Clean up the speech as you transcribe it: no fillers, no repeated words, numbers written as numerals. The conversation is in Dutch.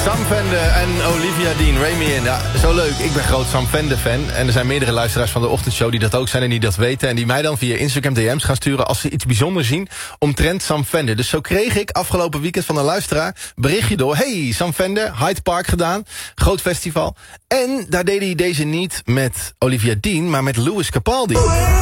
Sam Vende en Olivia Dean, Remy in. Ja, zo leuk. Ik ben groot Sam Vende fan. En er zijn meerdere luisteraars van de ochtendshow die dat ook zijn en die dat weten. En die mij dan via Instagram DM's gaan sturen als ze iets bijzonders zien omtrent Sam Vende. Dus zo kreeg ik afgelopen weekend van een luisteraar berichtje door. Hey, Sam Vende, Hyde Park gedaan. Groot festival. En daar deed hij deze niet met Olivia Dean, maar met Lewis Capaldi.